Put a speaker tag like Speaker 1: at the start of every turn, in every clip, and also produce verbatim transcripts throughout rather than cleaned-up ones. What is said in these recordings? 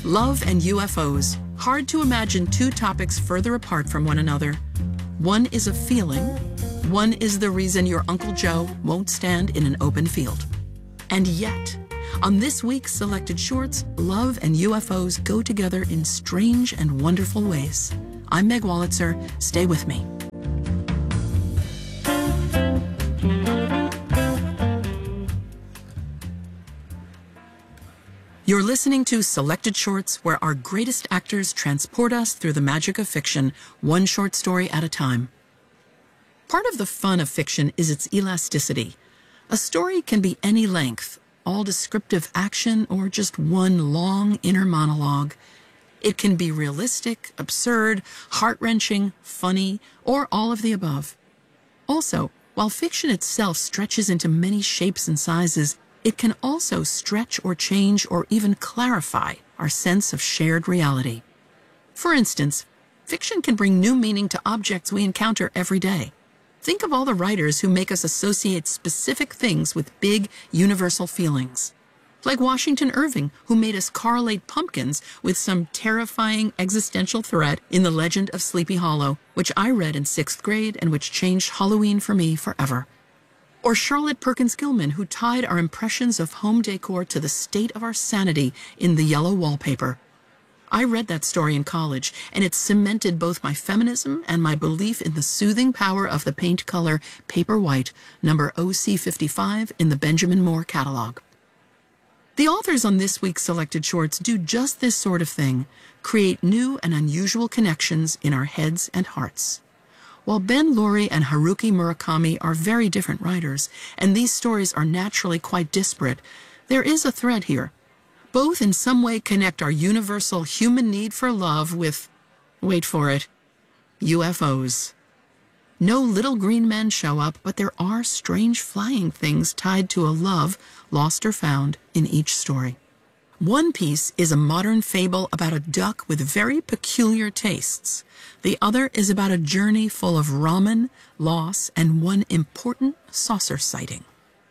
Speaker 1: Love and U F Os. Hard to imagine two topics further apart from one another. One is a feeling. One is the reason your Uncle Joe won't stand in an open field. And yet, on this week's Selected Shorts, love and U F Os go together in strange and wonderful ways. I'm Meg Wolitzer. Stay with me. You're listening to Selected Shorts, where our greatest actors transport us through the magic of fiction, one short story at a time. Part of the fun of fiction is its elasticity. A story can be any length, all descriptive action, or just one long inner monologue. It can be realistic, absurd, heart-wrenching, funny, or all of the above. Also, while fiction itself stretches into many shapes and sizes, it can also stretch or change or even clarify our sense of shared reality. For instance, fiction can bring new meaning to objects we encounter every day. Think of all the writers who make us associate specific things with big, universal feelings. Like Washington Irving, who made us correlate pumpkins with some terrifying existential threat in The Legend of Sleepy Hollow, which I read in sixth grade and which changed Halloween for me forever. Or Charlotte Perkins Gilman, who tied our impressions of home decor to the state of our sanity in The Yellow Wallpaper. I read that story in college, and it cemented both my feminism and my belief in the soothing power of the paint color Paper White, number O C fifty-five in the Benjamin Moore catalog. The authors on this week's Selected Shorts do just this sort of thing, create new and unusual connections in our heads and hearts. While Ben Loree and Haruki Murakami are very different writers, and these stories are naturally quite disparate, there is a thread here. Both in some way connect our universal human need for love with, wait for it, U F Os. No little green men show up, but there are strange flying things tied to a love, lost or found, in each story. One piece is a modern fable about a duck with very peculiar tastes. The other is about a journey full of ramen, loss, and one important saucer sighting.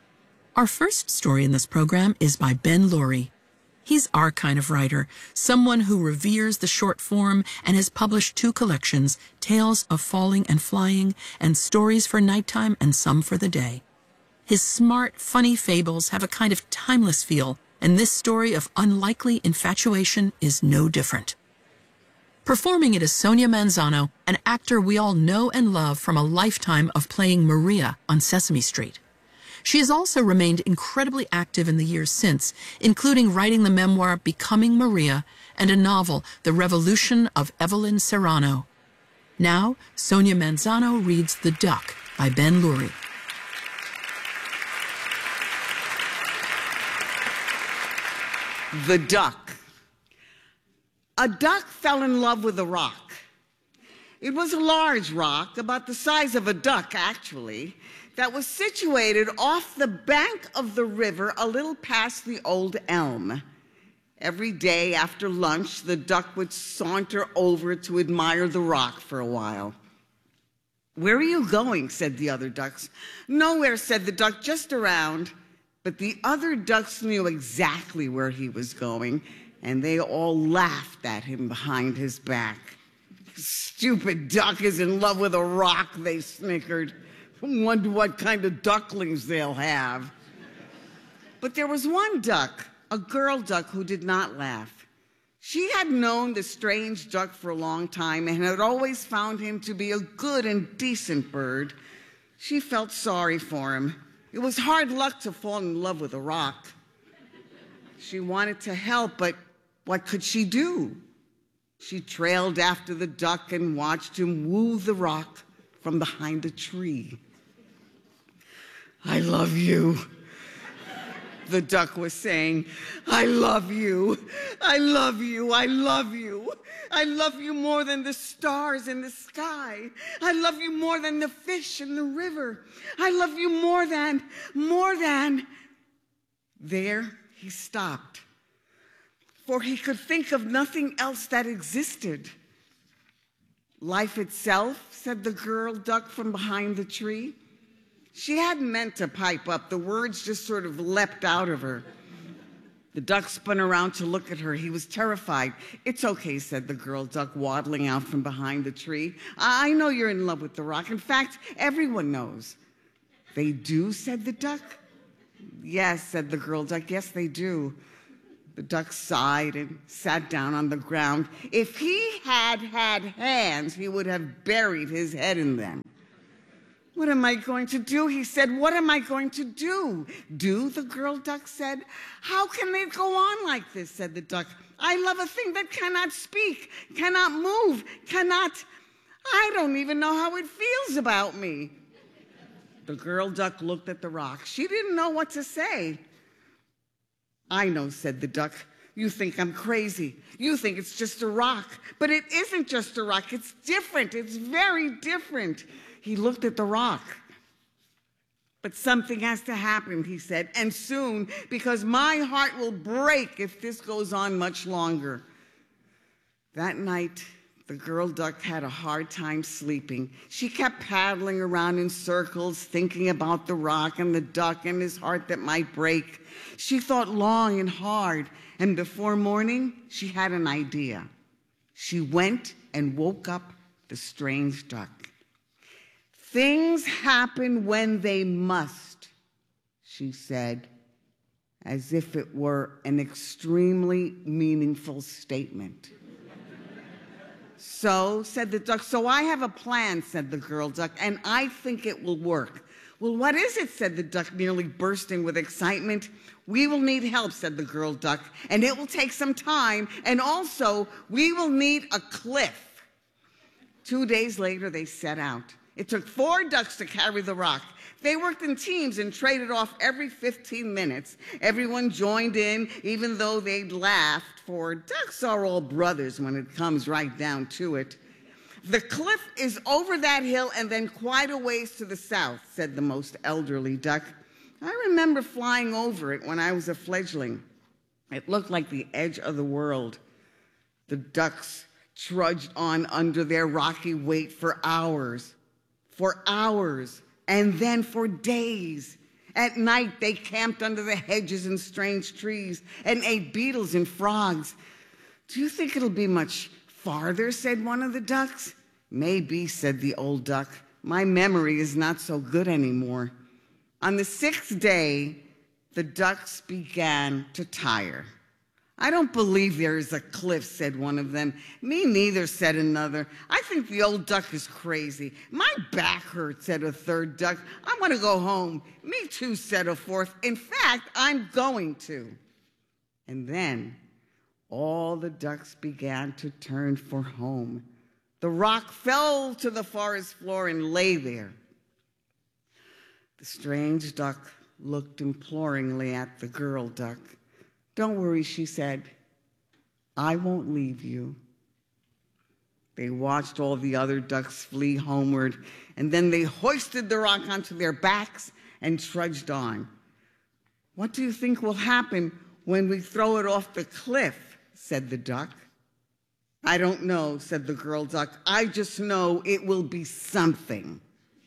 Speaker 1: Our first story in this program is by Ben Loree. He's our kind of writer, someone who reveres the short form and has published two collections, Tales of Falling and Flying, and Stories for Nighttime and Some for the Day. His smart, funny fables have a kind of timeless feel, and this story of unlikely infatuation is no different. Performing it is Sonia Manzano, an actor we all know and love from a lifetime of playing Maria on Sesame Street. She has also remained incredibly active in the years since, including writing the memoir Becoming Maria and a novel, The Revolution of Evelyn Serrano. Now, Sonia Manzano reads The Duck by Ben Loree.
Speaker 2: The Duck. A duck fell in love with a rock. It was a large rock, about the size of a duck, actually, that was situated off the bank of the river a little past the old elm. Every day after lunch, the duck would saunter over to admire the rock for a while. "Where are you going?" said the other ducks. "Nowhere," said the duck, "just around." But the other ducks knew exactly where he was going, and they all laughed at him behind his back. "Stupid duck is in love with a rock," they snickered. "Wonder what kind of ducklings they'll have." But there was one duck, a girl duck, who did not laugh. She had known the strange duck for a long time and had always found him to be a good and decent bird. She felt sorry for him. It was hard luck to fall in love with a rock. She wanted to help, but what could she do? She trailed after the duck and watched him woo the rock from behind a tree. "I love you," the duck was saying. "I love you. I love you. I love you. I love you more than the stars in the sky. I love you more than the fish in the river. I love you more than, more than..." There he stopped, for he could think of nothing else that existed. "Life itself," said the girl duck from behind the tree. She hadn't meant to pipe up. The words just sort of leapt out of her. The duck spun around to look at her. He was terrified. "It's okay," said the girl duck, waddling out from behind the tree. "I know you're in love with the rock. In fact, everyone knows." "They do?" said the duck. "Yes," said the girl duck. "Yes, they do." The duck sighed and sat down on the ground. If he had had hands, he would have buried his head in them. "What am I going to do?" he said. "What am I going to do?" "Do?" the girl duck said. "How can it go on like this?" said the duck. "I love a thing that cannot speak, cannot move, cannot... I don't even know how it feels about me." The girl duck looked at the rock. She didn't know what to say. "I know," said the duck. "You think I'm crazy. You think it's just a rock. But it isn't just a rock. It's different. It's very different." He looked at the rock. "But something has to happen," he said, "and soon, because my heart will break if this goes on much longer." That night, the girl duck had a hard time sleeping. She kept paddling around in circles, thinking about the rock and the duck and his heart that might break. She thought long and hard, and before morning, she had an idea. She went and woke up the strange duck. "Things happen when they must," she said, as if it were an extremely meaningful statement. "So," said the duck, "so I have a plan," said the girl duck, "and I think it will work." "Well, what is it?" said the duck, nearly bursting with excitement. "We will need help," said the girl duck, "and it will take some time, and also we will need a cliff." Two days later, they set out. It took four ducks to carry the rock. They worked in teams and traded off every fifteen minutes. Everyone joined in, even though they'd laughed, for ducks are all brothers when it comes right down to it. "The cliff is over that hill and then quite a ways to the south," said the most elderly duck. "I remember flying over it when I was a fledgling. It looked like the edge of the world." The ducks trudged on under their rocky weight for hours. For hours, and then for days. At night, they camped under the hedges and strange trees and ate beetles and frogs. "Do you think it'll be much farther?" said one of the ducks. "Maybe," said the old duck. "My memory is not so good anymore." On the sixth day, the ducks began to tire. "I don't believe there is a cliff," said one of them. "Me neither," said another. "I think the old duck is crazy." "My back hurts," said a third duck. "I want to go home." "Me too," said a fourth. "In fact, I'm going to." And then all the ducks began to turn for home. The rock fell to the forest floor and lay there. The strange duck looked imploringly at the girl duck. "Don't worry," she said. "I won't leave you." They watched all the other ducks flee homeward, and then they hoisted the rock onto their backs and trudged on. "What do you think will happen when we throw it off the cliff?" said the duck. "I don't know," said the girl duck. "I just know it will be something."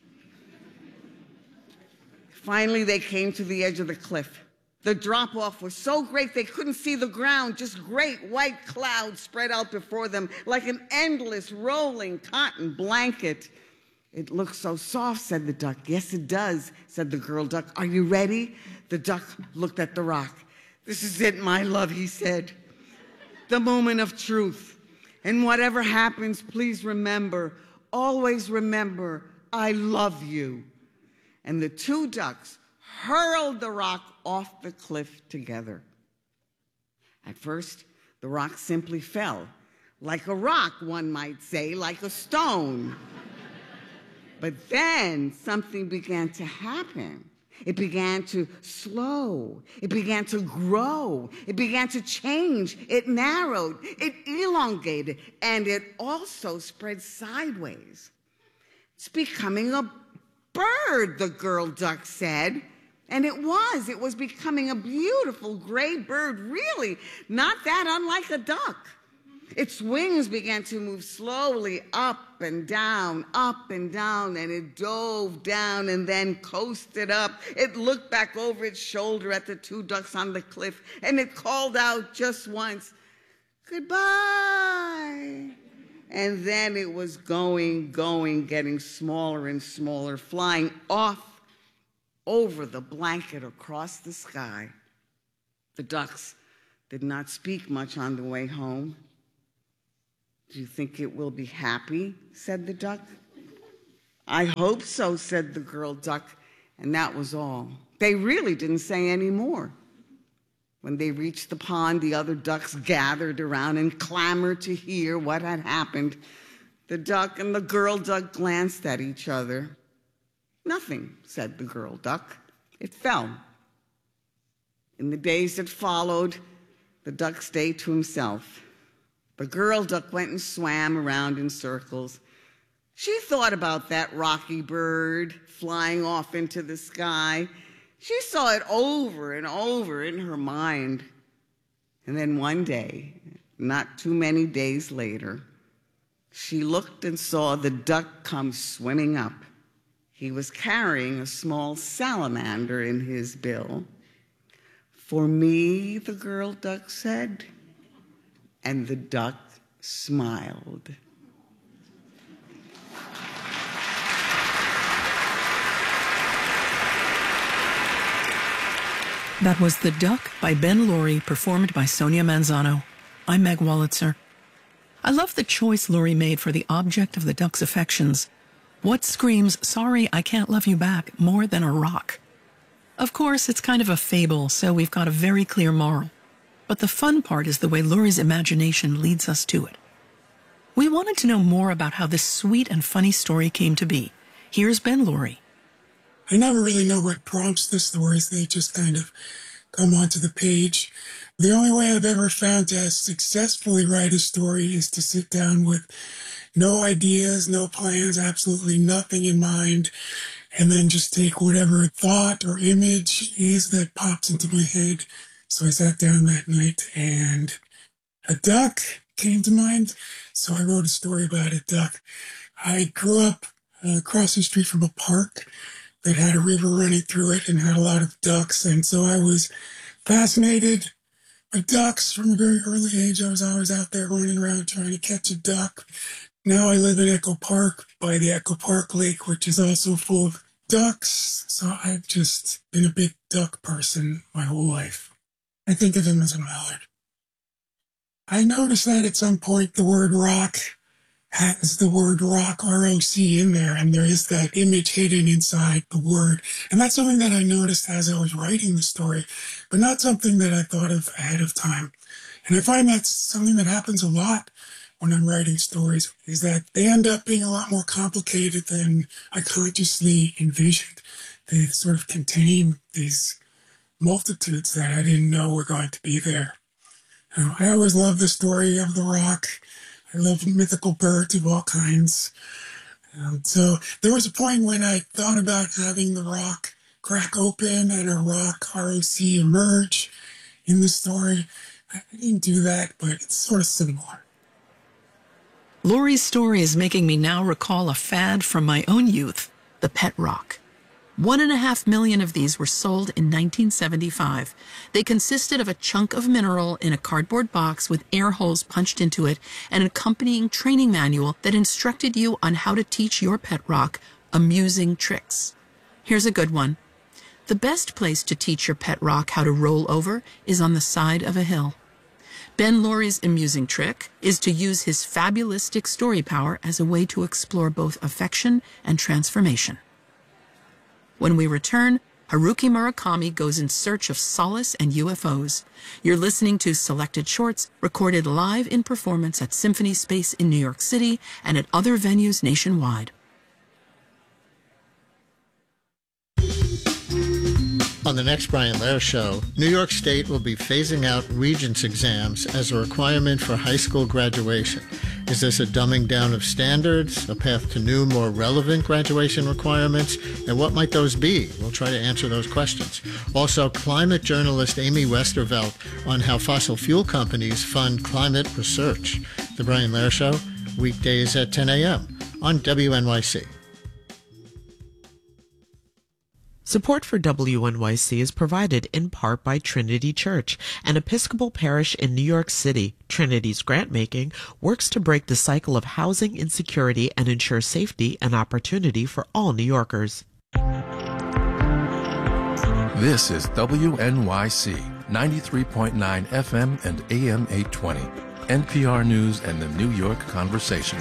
Speaker 2: Finally, they came to the edge of the cliff. The drop-off was so great they couldn't see the ground, just great white clouds spread out before them like an endless rolling cotton blanket. "It looks so soft," said the duck. "Yes, it does," said the girl duck. "Are you ready?" The duck looked at the rock. "This is it, my love," he said. "The moment of truth. And whatever happens, please remember, always remember, I love you." And the two ducks hurled the rock off the cliff together. At first, the rock simply fell. Like a rock, one might say, like a stone. But then something began to happen. It began to slow. It began to grow. It began to change. It narrowed. It elongated. And it also spread sideways. "It's becoming a bird," the girl duck said. And it was. It was becoming a beautiful gray bird, really, not that unlike a duck. Its wings began to move slowly up and down, up and down, and it dove down and then coasted up. It looked back over its shoulder at the two ducks on the cliff, and it called out just once, "Goodbye." And then it was going, going, getting smaller and smaller, flying off over the blanket across the sky. The ducks did not speak much on the way home. "Do you think it will be happy?" said the duck. "I hope so," said the girl duck, and that was all. They really didn't say any more. When they reached the pond, the other ducks gathered around and clamored to hear what had happened. The duck and the girl duck glanced at each other. "Nothing," said the girl duck. "It fell." In the days that followed, the duck stayed to himself. The girl duck went and swam around in circles. She thought about that rocky bird flying off into the sky. She saw it over and over in her mind. And then one day, not too many days later, she looked and saw the duck come swimming up. He was carrying a small salamander in his bill. "For me," the girl duck said, and the duck smiled.
Speaker 1: That was The Duck by Ben Laurie, performed by Sonia Manzano. I'm Meg Wolitzer. I love the choice Laurie made for the object of the duck's affections. What screams, "Sorry, I can't love you back," more than a rock? Of course, it's kind of a fable, so we've got a very clear moral. But the fun part is the way Laurie's imagination leads us to it. We wanted to know more about how this sweet and funny story came to be. Here's Ben Laurie.
Speaker 3: I never really know what prompts the stories. They just kind of come onto the page. The only way I've ever found to successfully write a story is to sit down with no ideas, no plans, absolutely nothing in mind, and then just take whatever thought or image is that pops into my head. So I sat down that night and a duck came to mind. So I wrote a story about a duck. I grew up uh, across the street from a park that had a river running through it and had a lot of ducks. And so I was fascinated by ducks from a very early age. I was always out there running around trying to catch a duck. Now I live in Echo Park by the Echo Park Lake, which is also full of ducks. So I've just been a big duck person my whole life. I think of him as a mallard. I noticed that at some point the word rock has the word rock, R O C, in there, and there is that image hidden inside the word. And that's something that I noticed as I was writing the story, but not something that I thought of ahead of time. And I find that's something that happens a lot when I'm writing stories, is that they end up being a lot more complicated than I consciously envisioned. They sort of contain these multitudes that I didn't know were going to be there. Uh, I always love the story of the rock. I love mythical birds of all kinds. Um, so there was a point when I thought about having the rock crack open and a rock, R O C, emerge in the story. I didn't do that, but it's sort of similar.
Speaker 1: Laurie's story is making me now recall a fad from my own youth, the pet rock. One and a half million of these were sold in nineteen seventy-five. They consisted of a chunk of mineral in a cardboard box with air holes punched into it and an accompanying training manual that instructed you on how to teach your pet rock amusing tricks. Here's a good one. The best place to teach your pet rock how to roll over is on the side of a hill. Ben Laurie's amusing trick is to use his fabulistic story power as a way to explore both affection and transformation. When we return, Haruki Murakami goes in search of solace and U F Os. You're listening to Selected Shorts, recorded live in performance at Symphony Space in New York City and at other venues nationwide.
Speaker 4: On the next Brian Lehrer Show, New York State will be phasing out Regents exams as a requirement for high school graduation. Is this a dumbing down of standards, a path to new, more relevant graduation requirements, and what might those be? We'll try to answer those questions. Also, climate journalist Amy Westervelt on how fossil fuel companies fund climate research. The Brian Lehrer Show, weekdays at ten a.m. on W N Y C.
Speaker 5: Support for W N Y C is provided in part by Trinity Church, an Episcopal parish in New York City. Trinity's grant-making works to break the cycle of housing insecurity and ensure safety and opportunity for all New Yorkers.
Speaker 6: This is W N Y C, ninety-three point nine F M and A M eight twenty, N P R News and the New York Conversation.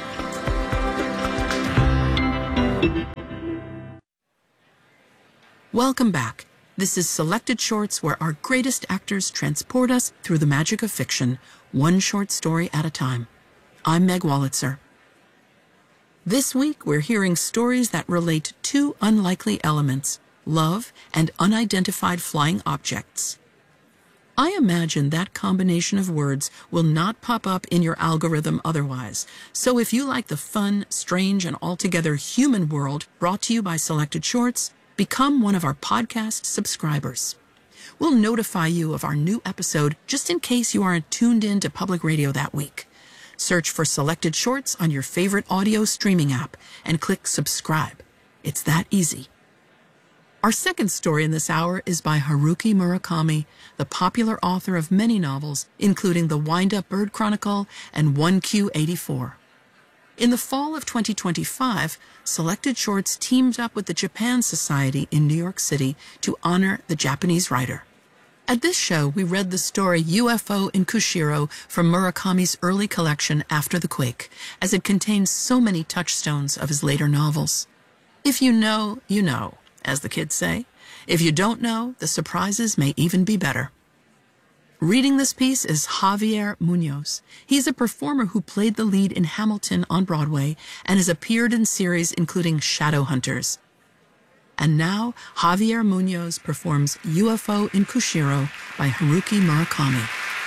Speaker 1: Welcome back. This is Selected Shorts, where our greatest actors transport us through the magic of fiction, one short story at a time. I'm Meg Wolitzer. This week, we're hearing stories that relate to two unlikely elements, love and unidentified flying objects. I imagine that combination of words will not pop up in your algorithm otherwise. So if you like the fun, strange, and altogether human world brought to you by Selected Shorts, become one of our podcast subscribers. We'll notify you of our new episode just in case you aren't tuned in to public radio that week. Search for Selected Shorts on your favorite audio streaming app and click subscribe. It's that easy. Our second story in this hour is by Haruki Murakami, the popular author of many novels, including The Wind-Up Bird Chronicle and one Q eighty-four. In the fall of twenty twenty-five, Selected Shorts teamed up with the Japan Society in New York City to honor the Japanese writer. At this show, we read the story U F O in Kushiro from Murakami's early collection After the Quake, as it contains so many touchstones of his later novels. If you know, you know, as the kids say. If you don't know, the surprises may even be better. Reading this piece is Javier Munoz. He's a performer who played the lead in Hamilton on Broadway and has appeared in series including Shadowhunters. And now, Javier Munoz performs U F O in Kushiro by Haruki Murakami.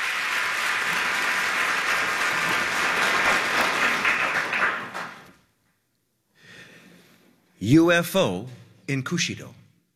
Speaker 7: U F O in Kushiro.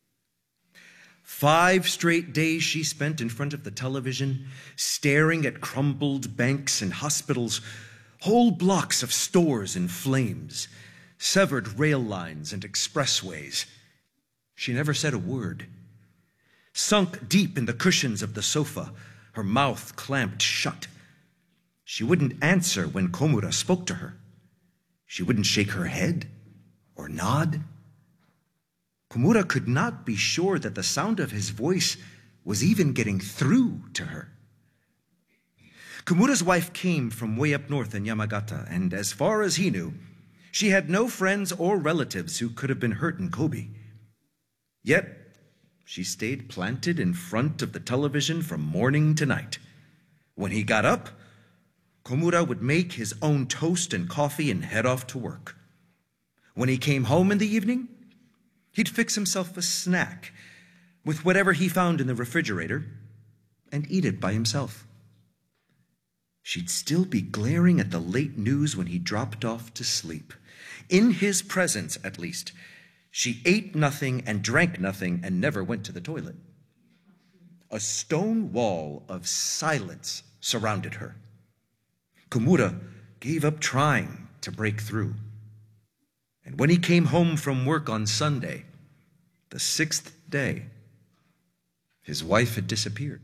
Speaker 7: Five straight days she spent in front of the television, staring at crumbled banks and hospitals, whole blocks of stores in flames, severed rail lines and expressways. She never said a word. Sunk deep in the cushions of the sofa, her mouth clamped shut. She wouldn't answer when Komura spoke to her. She wouldn't shake her head or nod. Komura could not be sure that the sound of his voice was even getting through to her. Komura's wife came from way up north in Yamagata, and as far as he knew, she had no friends or relatives who could have been hurt in Kobe. Yet, she stayed planted in front of the television from morning to night. When he got up, Komura would make his own toast and coffee and head off to work. When he came home in the evening, he'd fix himself a snack with whatever he found in the refrigerator and eat it by himself. She'd still be glaring at the late news when he dropped off to sleep. In his presence, at least, she ate nothing and drank nothing and never went to the toilet. A stone wall of silence surrounded her. Komura gave up trying to break through. And when he came home from work on Sunday, the sixth day, his wife had disappeared.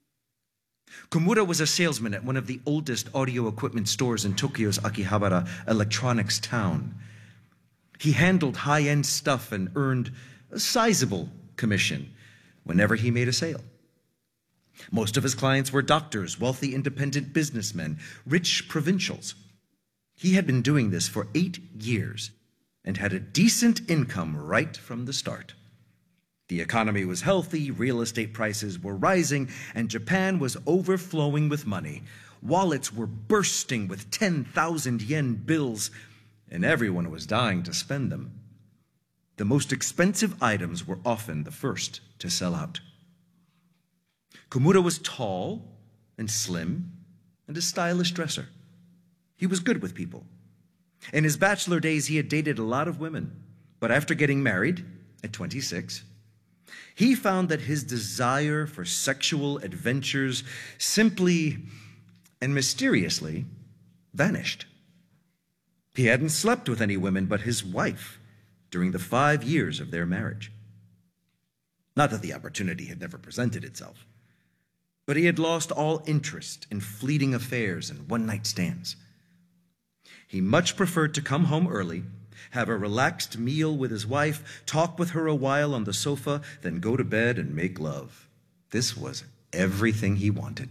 Speaker 7: Komura was a salesman at one of the oldest audio equipment stores in Tokyo's Akihabara electronics town. He handled high-end stuff and earned a sizable commission whenever he made a sale. Most of his clients were doctors, wealthy independent businessmen, rich provincials. He had been doing this for eight years and had a decent income right from the start. The economy was healthy, real estate prices were rising, and Japan was overflowing with money. Wallets were bursting with ten thousand yen bills, and everyone was dying to spend them. The most expensive items were often the first to sell out. Komura was tall and slim and a stylish dresser. He was good with people. In his bachelor days, he had dated a lot of women, but after getting married at twenty-six, he found that his desire for sexual adventures simply and mysteriously vanished. He hadn't slept with any women but his wife during the five years of their marriage. Not that the opportunity had never presented itself, but he had lost all interest in fleeting affairs and one-night stands. He much preferred to come home early, have a relaxed meal with his wife, talk with her a while on the sofa, then go to bed and make love. This was everything he wanted.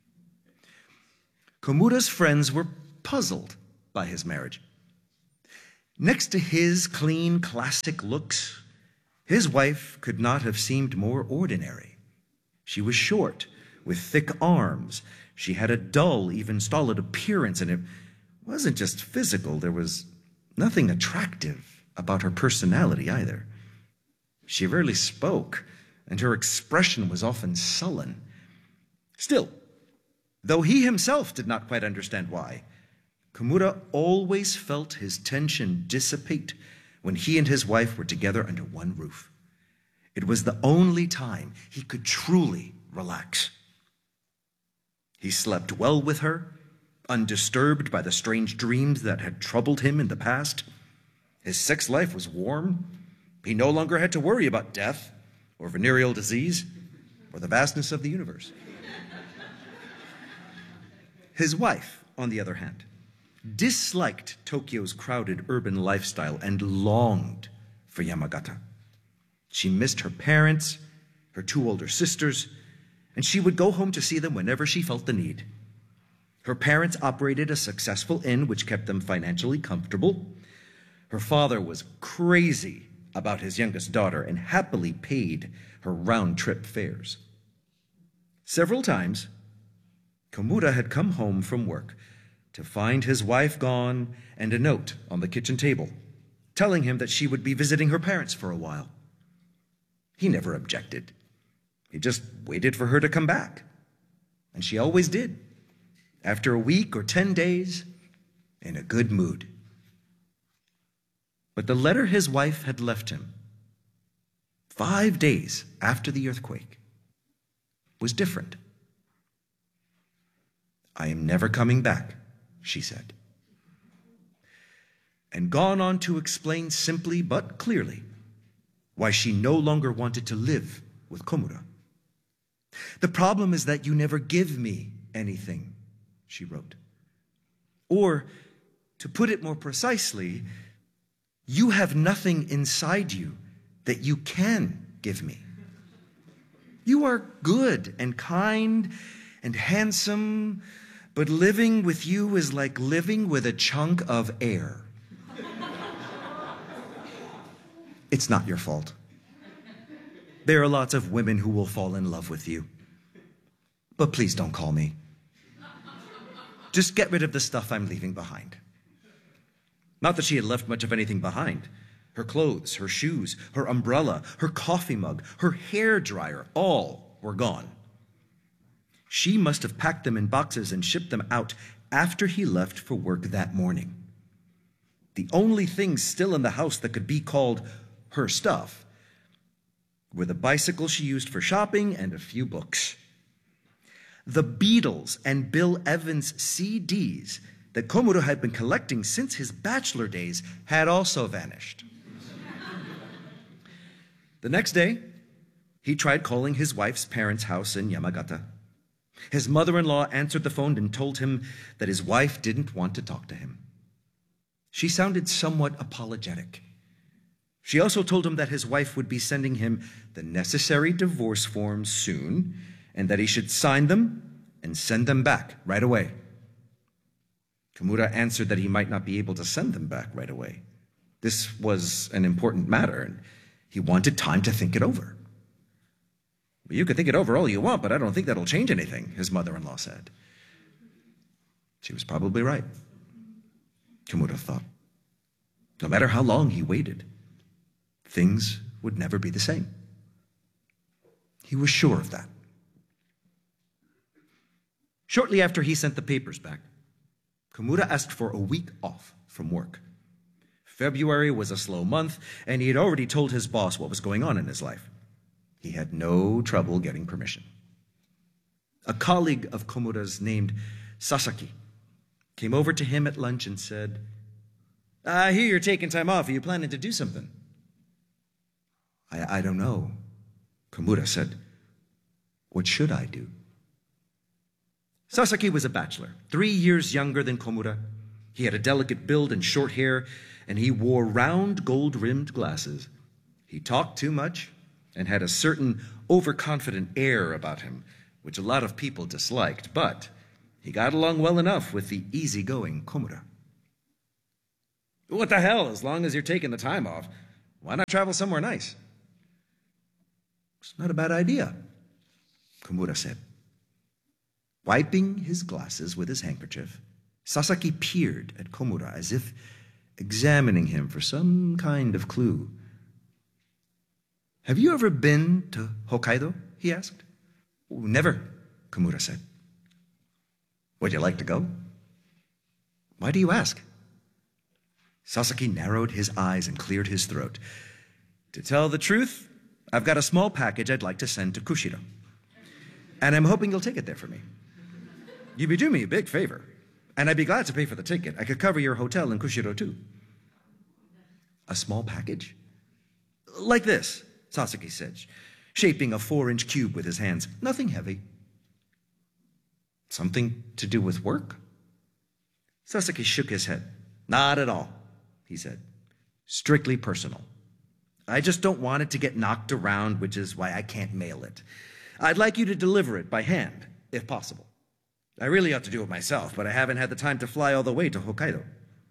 Speaker 7: Komura's friends were puzzled by his marriage. Next to his clean, classic looks, his wife could not have seemed more ordinary. She was short, with thick arms. She had a dull, even stolid appearance, and it wasn't just physical. There was nothing attractive about her personality either. She rarely spoke, and her expression was often sullen. Still, though he himself did not quite understand why, Komura always felt his tension dissipate when he and his wife were together under one roof. It was the only time he could truly relax. He slept well with her, undisturbed by the strange dreams that had troubled him in the past. His sex life was warm. He no longer had to worry about death or venereal disease or the vastness of the universe. His wife, on the other hand, disliked Tokyo's crowded urban lifestyle and longed for Yamagata. She missed her parents, her two older sisters, and she would go home to see them whenever she felt the need. Her parents operated a successful inn which kept them financially comfortable. Her father was crazy about his youngest daughter and happily paid her round-trip fares. Several times, Komura had come home from work to find his wife gone and a note on the kitchen table telling him that she would be visiting her parents for a while. He never objected. He just waited for her to come back. And she always did. After a week or ten days, in a good mood. But the letter his wife had left him, five days after the earthquake, was different. "I am never coming back," she said. And gone on to explain simply but clearly why she no longer wanted to live with Komura. "The problem is that you never give me anything," she wrote. Or, to put it more precisely, you have nothing inside you that you can give me. You are good and kind and handsome, but living with you is like living with a chunk of air. It's not your fault. There are lots of women who will fall in love with you. But please don't call me. Just get rid of the stuff I'm leaving behind." Not that she had left much of anything behind. Her clothes, her shoes, her umbrella, her coffee mug, her hair dryer, all were gone. She must have packed them in boxes and shipped them out after he left for work that morning. The only things still in the house that could be called her stuff were the bicycle she used for shopping and a few books. The Beatles and Bill Evans C Ds that Komura had been collecting since his bachelor days had also vanished. The next day, he tried calling his wife's parents' house in Yamagata. His mother-in-law answered the phone and told him that his wife didn't want to talk to him. She sounded somewhat apologetic. She also told him that his wife would be sending him the necessary divorce forms soon, and that he should sign them and send them back right away. Komura answered that he might not be able to send them back right away. This was an important matter, and he wanted time to think it over. "Well, you can think it over all you want, but I don't think that'll change anything," his mother-in-law said. She was probably right, Komura thought. No matter how long he waited, things would never be the same. He was sure of that. Shortly after he sent the papers back, Komura asked for a week off from work. February was a slow month, and he had already told his boss what was going on in his life. He had no trouble getting permission. A colleague of Komura's named Sasaki came over to him at lunch and said, "I hear you're taking time off. Are you planning to do something?" I, I don't know, Komura said. What should I do? Sasaki was a bachelor, three years younger than Komura. He had a delicate build and short hair, and he wore round gold-rimmed glasses. He talked too much and had a certain overconfident air about him, which a lot of people disliked, but he got along well enough with the easygoing Komura. What the hell, as long as you're taking the time off, why not travel somewhere nice? It's not a bad idea, Komura said. Wiping his glasses with his handkerchief, Sasaki peered at Komura as if examining him for some kind of clue. Have you ever been to Hokkaido? He asked. Never, Komura said. Would you like to go? Why do you ask? Sasaki narrowed his eyes and cleared his throat. To tell the truth, I've got a small package I'd like to send to Kushiro, and I'm hoping you'll take it there for me. You'd be doing me a big favor, and I'd be glad to pay for the ticket. I could cover your hotel in Kushiro, too. A small package? Like this, Sasaki said, shaping a four-inch cube with his hands. Nothing heavy. Something to do with work? Sasaki shook his head. Not at all, he said. Strictly personal. I just don't want it to get knocked around, which is why I can't mail it. I'd like you to deliver it by hand, if possible. I really ought to do it myself, but I haven't had the time to fly all the way to Hokkaido.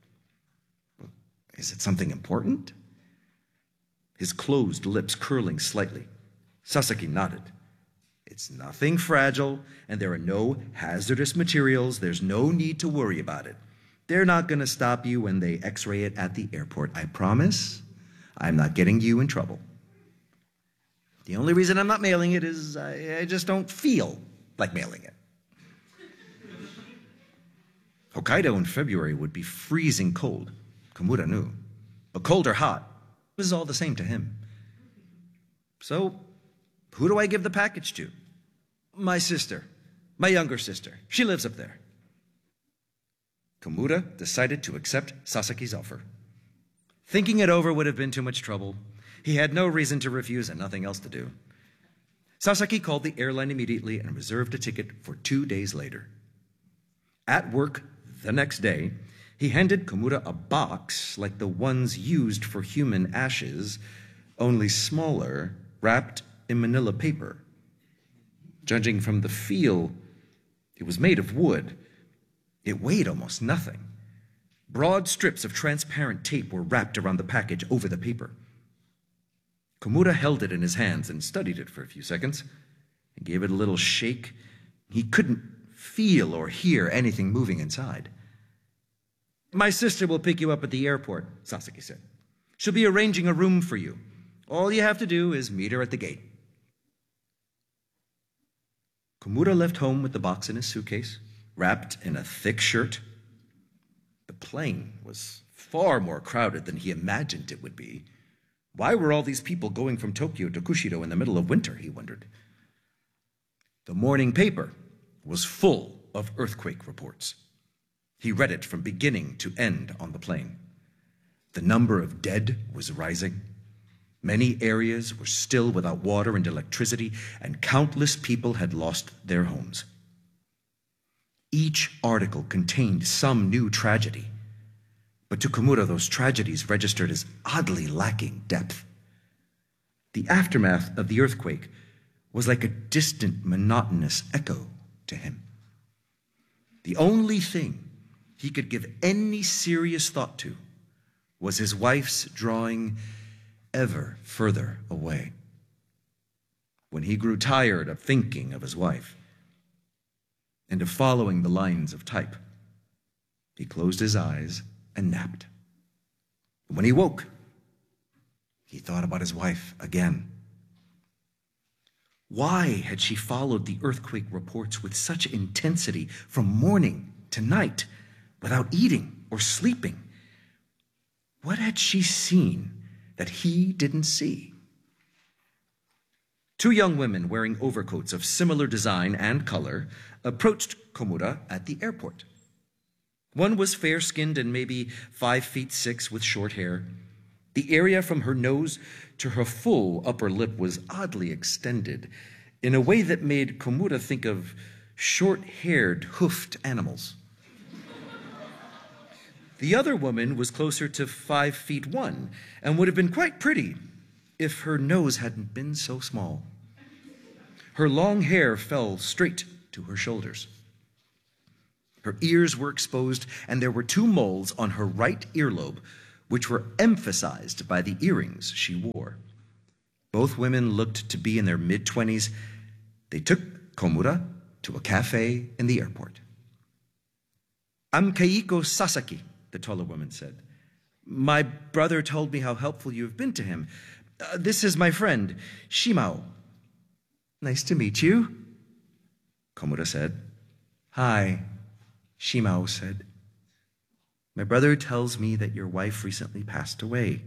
Speaker 7: Is it something important? His closed lips curling slightly. Sasaki nodded. It's nothing fragile, and there are no hazardous materials. There's no need to worry about it. They're not going to stop you when they x-ray it at the airport. I promise I'm not getting you in trouble. The only reason I'm not mailing it is I, I just don't feel like mailing it. Hokkaido in February would be freezing cold, Komura knew. But cold or hot, it was all the same to him. So, who do I give the package to? My sister, my younger sister. She lives up there. Komura decided to accept Sasaki's offer. Thinking it over would have been too much trouble. He had no reason to refuse and nothing else to do. Sasaki called the airline immediately and reserved a ticket for two days later. At work the next day, he handed Komura a box like the ones used for human ashes, only smaller, wrapped in manila paper. Judging from the feel, it was made of wood. It weighed almost nothing. Broad strips of transparent tape were wrapped around the package over the paper. Komura held it in his hands and studied it for a few seconds. He gave it a little shake. He couldn't feel or hear anything moving inside. My sister will pick you up at the airport, Sasaki said. She'll be arranging a room for you. All you have to do is meet her at the gate. Komura left home with the box in his suitcase, wrapped in a thick shirt. The plane was far more crowded than he imagined it would be. Why were all these people going from Tokyo to Kushiro in the middle of winter, he wondered. The morning paper was full of earthquake reports. He read it from beginning to end on the plane. The number of dead was rising. Many areas were still without water and electricity, and countless people had lost their homes. Each article contained some new tragedy, but to Komura, those tragedies registered as oddly lacking depth. The aftermath of the earthquake was like a distant, monotonous echo to him. The only thing he could give any serious thought to was his wife's drawing ever further away. When he grew tired of thinking of his wife and of following the lines of type, he closed his eyes and napped. When he woke, He thought about his wife again. Why had she followed the earthquake reports with such intensity from morning to night without eating or sleeping? What had she seen that he didn't see? Two young women wearing overcoats of similar design and color approached Komura at the airport. One was fair-skinned and maybe five feet six with short hair. The area from her nose to her full upper lip was oddly extended in a way that made Komura think of short-haired, hoofed animals. The other woman was closer to five feet one and would have been quite pretty if her nose hadn't been so small. Her long hair fell straight to her shoulders. Her ears were exposed, and there were two moles on her right earlobe, which were emphasized by the earrings she wore. Both women looked to be in their mid-twenties. They took Komura to a cafe in the airport. "I'm Keiko Sasaki," the taller woman said. "My brother told me how helpful you have been to him. Uh, this is my friend, Shimao." "Nice to meet you," Komura said. "Hi," Shimao said. "My brother tells me that your wife recently passed away,"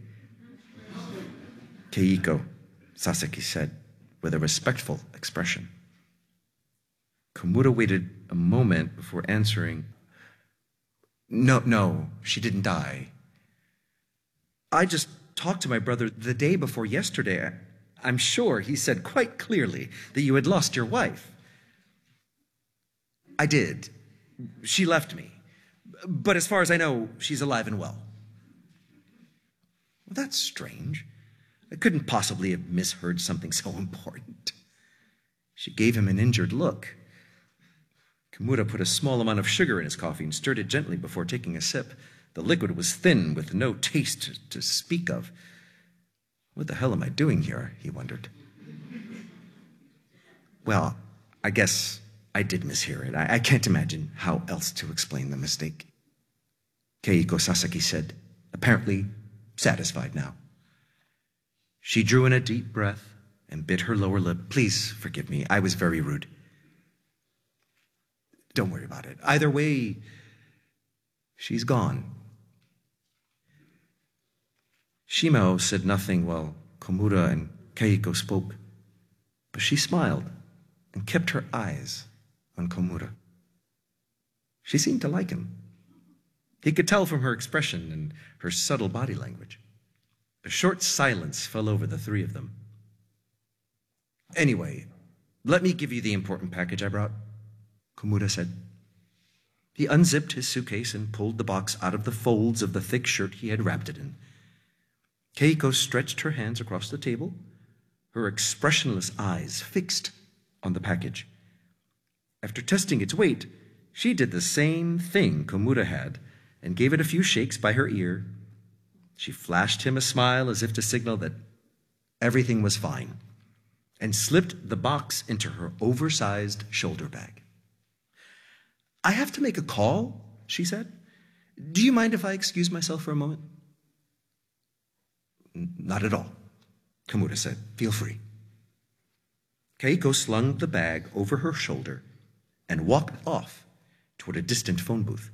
Speaker 7: Keiko Sasaki said with a respectful expression. Komura waited a moment before answering. No, no, she didn't die. I just talked to my brother the day before yesterday. I'm sure he said quite clearly that you had lost your wife." "I did. She left me. But as far as I know, she's alive and well." "Well, that's strange. I couldn't possibly have misheard something so important." She gave him an injured look. Komura put a small amount of sugar in his coffee and stirred it gently before taking a sip. The liquid was thin with no taste to speak of. "What the hell am I doing here?" he wondered. "Well, I guess I did mishear it. I, I can't imagine how else to explain the mistake," Keiko Sasaki said, apparently satisfied now. She drew in a deep breath and bit her lower lip. "Please forgive me. I was very rude." "Don't worry about it. Either way, she's gone." Shimao said nothing while Komura and Keiko spoke, but she smiled and kept her eyes on Komura. She seemed to like him. He could tell from her expression and her subtle body language. A short silence fell over the three of them. "Anyway, let me give you the important package I brought," Komura said. He unzipped his suitcase and pulled the box out of the folds of the thick shirt he had wrapped it in. Keiko stretched her hands across the table, her expressionless eyes fixed on the package. After testing its weight, she did the same thing Komura had and gave it a few shakes by her ear. She flashed him a smile as if to signal that everything was fine and slipped the box into her oversized shoulder bag. "I have to make a call," she said. "Do you mind if I excuse myself for a moment?" "Not at all," Komura said. "Feel free." Keiko slung the bag over her shoulder and walked off toward a distant phone booth.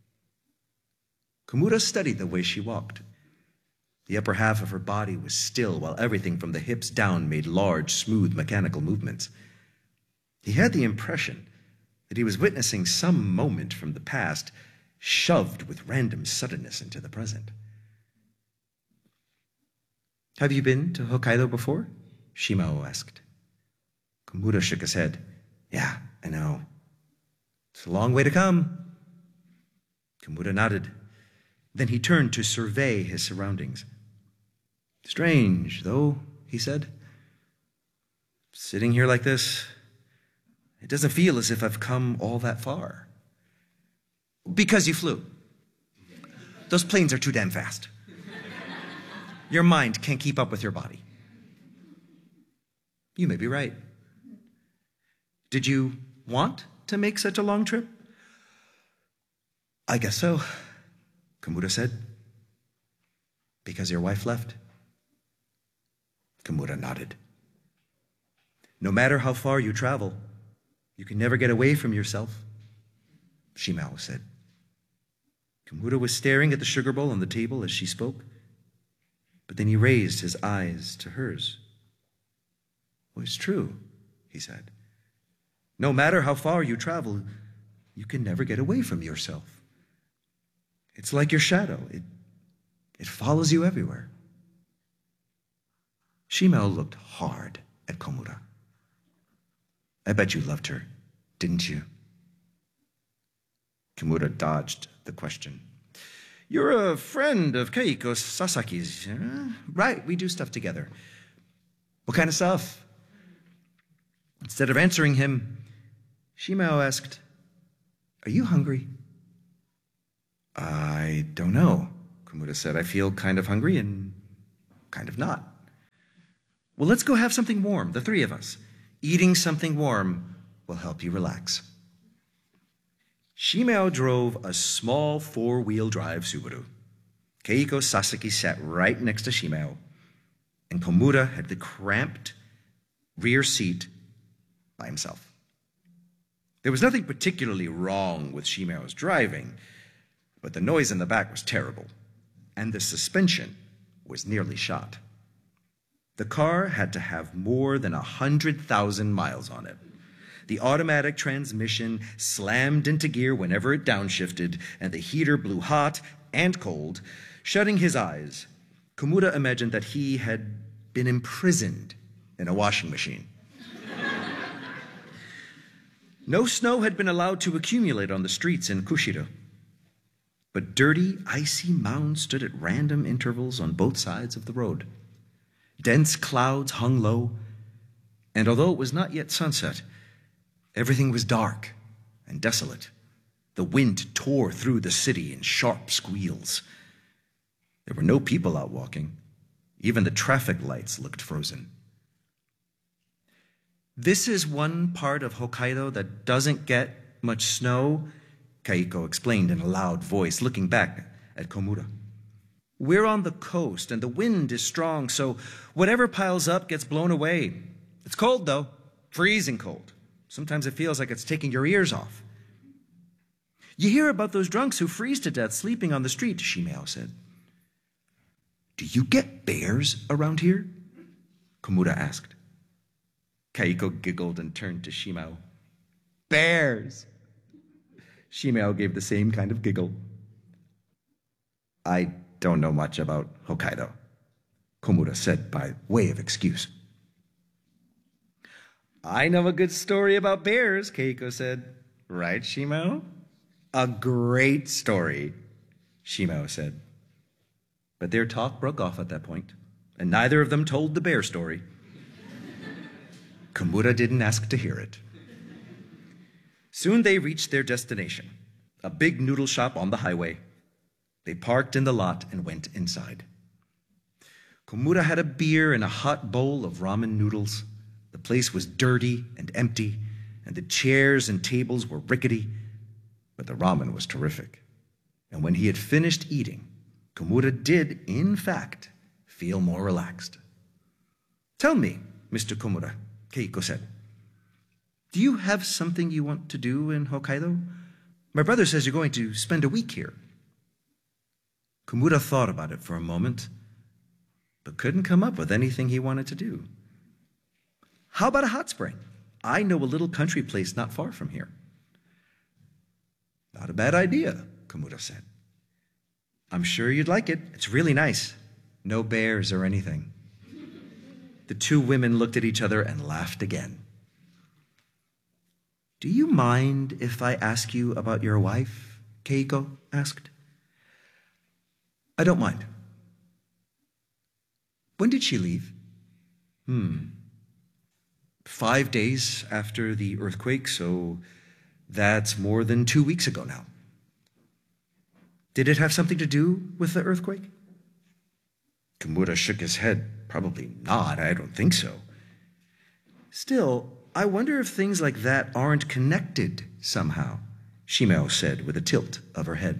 Speaker 7: Komura studied the way she walked. The upper half of her body was still, while everything from the hips down made large, smooth, mechanical movements. He had the impression that he was witnessing some moment from the past shoved with random suddenness into the present. "Have you been to Hokkaido before?" Shimao asked. Komura shook his head. "Yeah, I know. It's a long way to come." Komura nodded. Then he turned to survey his surroundings. "Strange, though," he said. "Sitting here like this, it doesn't feel as if I've come all that far." "Because you flew. Those planes are too damn fast. Your mind can't keep up with your body." "You may be right. Did you want to make such a long trip?" "I guess so," Komura said. "Because your wife left?" Komura nodded. No matter how far you travel, you can never get away from yourself, Shimao said. Komura was staring at the sugar bowl on the table as she spoke, but then he raised his eyes to hers. Well, it's true, he said. No matter how far you travel, you can never get away from yourself. It's like your shadow. It, it follows you everywhere. Shimao looked hard at Komura. I bet you loved her, didn't you? Komura dodged the question. You're a friend of Keiko Sasaki's, huh? Right, we do stuff together. What kind of stuff? Instead of answering him, Shimao asked, Are you hungry? I don't know, Komura said. I feel kind of hungry and kind of not. Well, let's go have something warm, the three of us. Eating something warm will help you relax. Shimao drove a small four-wheel drive Subaru. Keiko Sasaki sat right next to Shimao, and Komura had the cramped rear seat by himself. There was nothing particularly wrong with Shimao's driving, but the noise in the back was terrible, and the suspension was nearly shot. The car had to have more than one hundred thousand miles on it. The automatic transmission slammed into gear whenever it downshifted, and the heater blew hot and cold. Shutting his eyes, Komura imagined that he had been imprisoned in a washing machine. No snow had been allowed to accumulate on the streets in Kushiro, but dirty, icy mounds stood at random intervals on both sides of the road. Dense clouds hung low, and although it was not yet sunset, everything was dark and desolate. The wind tore through the city in sharp squeals. There were no people out walking. Even the traffic lights looked frozen. This is one part of Hokkaido that doesn't get much snow, Keiko explained in a loud voice, looking back at Komura. We're on the coast, and the wind is strong, so whatever piles up gets blown away. It's cold, though, freezing cold. Sometimes it feels like it's taking your ears off. You hear about those drunks who freeze to death sleeping on the street, Shimao said. Do you get bears around here? Komura asked. Keiko giggled and turned to Shimao. Bears! Shimao gave the same kind of giggle. I don't know much about Hokkaido, Komura said by way of excuse. I know a good story about bears, Keiko said. Right, Shimao? A great story, Shimao said. But their talk broke off at that point, and neither of them told the bear story. Komura didn't ask to hear it. Soon they reached their destination, a big noodle shop on the highway. They parked in the lot and went inside. Komura had a beer and a hot bowl of ramen noodles. The place was dirty and empty, and the chairs and tables were rickety, but the ramen was terrific. And when he had finished eating, Komura did, in fact, feel more relaxed. Tell me, Mister Komura, Keiko said, do you have something you want to do in Hokkaido? My brother says you're going to spend a week here. Komura thought about it for a moment, but couldn't come up with anything he wanted to do. How about a hot spring? I know a little country place not far from here. Not a bad idea, Komura said. I'm sure you'd like it. It's really nice. No bears or anything. The two women looked at each other and laughed again. Do you mind if I ask you about your wife? Keiko asked. I don't mind. When did she leave? Hmm. Five days after the earthquake, so that's more than two weeks ago now. Did it have something to do with the earthquake? Komura shook his head. Probably not, I don't think so. Still, I wonder if things like that aren't connected somehow, Shimao said with a tilt of her head.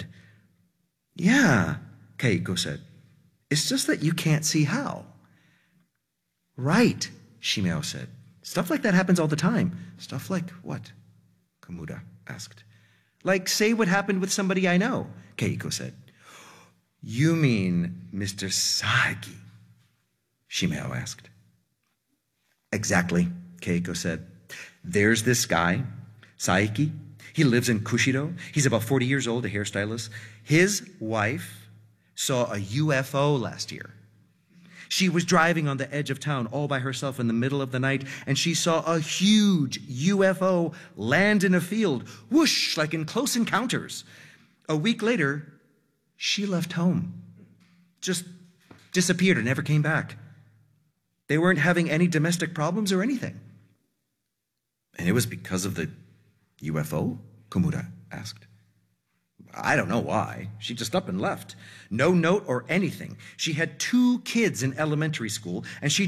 Speaker 7: Yeah, Keiko said. It's just that you can't see how. Right, Shimeo said. Stuff like that happens all the time. Stuff like what? Komura asked. Like, say what happened with somebody I know, Keiko said. You mean Mister Saeki? Shimeo asked. Exactly, Keiko said. There's this guy, Saeki. He lives in Kushiro. He's about forty years old, a hairstylist. His wife saw a U F O last year. She was driving on the edge of town all by herself in the middle of the night, and she saw a huge U F O land in a field, whoosh, like in Close Encounters. A week later, she left home. Just disappeared and never came back. They weren't having any domestic problems or anything. And it was because of the U F O? Komura asked. I don't know why. She just up and left. No note or anything. She had two kids in elementary school, and she